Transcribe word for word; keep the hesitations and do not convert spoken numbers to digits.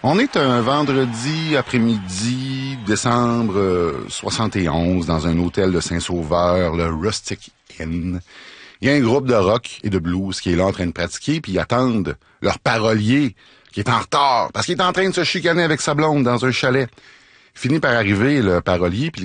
On est un vendredi après-midi, décembre euh, soixante et onze, dans un hôtel de Saint-Sauveur, le Rustic Inn. Il y a un groupe de rock et de blues qui est là en train de pratiquer, puis ils attendent leur parolier qui est en retard, parce qu'il est en train de se chicaner avec sa blonde dans un chalet. Il finit par arriver, le parolier, puis